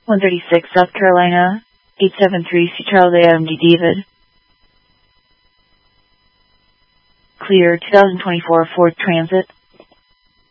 136 South Carolina, 873 C. Charles AMD David. Clear 2024 Ford Transit.